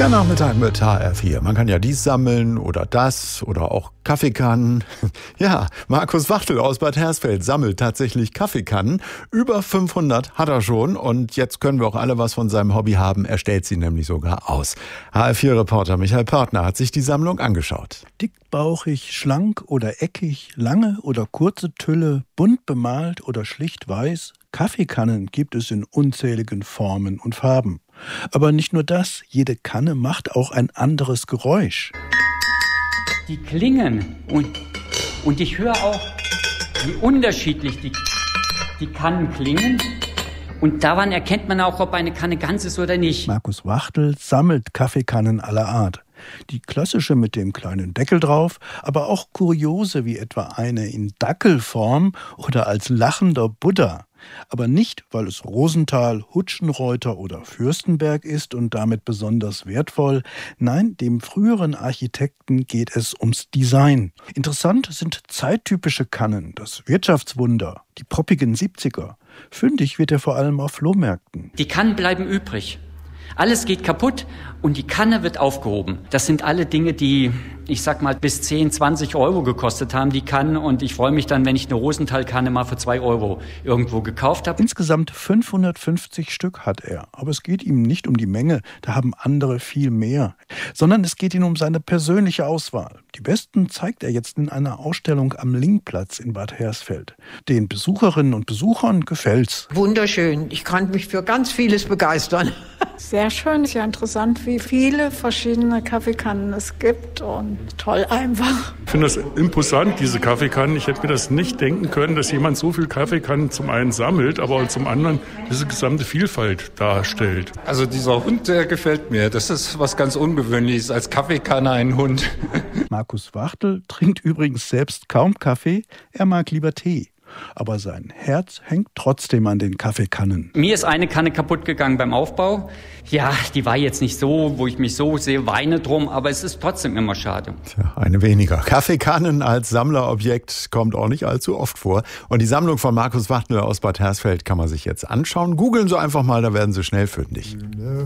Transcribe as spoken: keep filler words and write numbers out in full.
Der Nachmittag mit H R vier. Man kann ja dies sammeln oder das oder auch Kaffeekannen. Ja, Markus Wachtel aus Bad Hersfeld sammelt tatsächlich Kaffeekannen. Über fünfhundert hat er schon und jetzt können wir auch alle was von seinem Hobby haben. Er stellt sie nämlich sogar aus. H R vier-Reporter Michael Pörtner hat sich die Sammlung angeschaut. Dickbauchig, schlank oder eckig, lange oder kurze Tülle, bunt bemalt oder schlicht weiß. Kaffeekannen gibt es in unzähligen Formen und Farben. Aber nicht nur das, jede Kanne macht auch ein anderes Geräusch. Die klingen und, und ich höre auch, wie unterschiedlich die, die Kannen klingen. Und daran erkennt man auch, ob eine Kanne ganz ist oder nicht. Markus Wachtel sammelt Kaffeekannen aller Art. Die klassische mit dem kleinen Deckel drauf, aber auch kuriose wie etwa eine in Dackelform oder als lachender Buddha. Aber nicht, weil es Rosenthal, Hutschenreuter oder Fürstenberg ist und damit besonders wertvoll. Nein, dem früheren Architekten geht es ums Design. Interessant sind zeittypische Kannen, das Wirtschaftswunder, die poppigen siebziger. Fündig wird er vor allem auf Flohmärkten. Die Kannen bleiben übrig. Alles geht kaputt und die Kanne wird aufgehoben. Das sind alle Dinge, die, ich sag mal, bis zehn, zwanzig Euro gekostet haben, die Kannen. Und ich freue mich dann, wenn ich eine Rosenthal-Kanne mal für zwei Euro irgendwo gekauft habe. Insgesamt fünfhundertfünfzig Stück hat er. Aber es geht ihm nicht um die Menge, da haben andere viel mehr. Sondern es geht ihm um seine persönliche Auswahl. Die besten zeigt er jetzt in einer Ausstellung am Lingplatz in Bad Hersfeld. Den Besucherinnen und Besuchern gefällt's. Wunderschön. Ich kann mich für ganz vieles begeistern. Sehr schön, ist ja interessant, wie viele verschiedene Kaffeekannen es gibt und toll einfach. Ich finde das imposant, diese Kaffeekannen. Ich hätte mir das nicht denken können, dass jemand so viel Kaffeekannen zum einen sammelt, aber zum anderen diese gesamte Vielfalt darstellt. Also dieser Hund, der gefällt mir. Das ist was ganz Ungewöhnliches, als Kaffeekanne ein Hund. Markus Wachtel trinkt übrigens selbst kaum Kaffee, er mag lieber Tee. Aber sein Herz hängt trotzdem an den Kaffeekannen. Mir ist eine Kanne kaputt gegangen beim Aufbau. Ja, die war jetzt nicht so, wo ich mich so sehr weine drum, aber es ist trotzdem immer schade. Tja, eine weniger. Kaffeekannen als Sammlerobjekt kommt auch nicht allzu oft vor. Und die Sammlung von Markus Wachtel aus Bad Hersfeld kann man sich jetzt anschauen. Googeln Sie einfach mal, da werden Sie schnell fündig.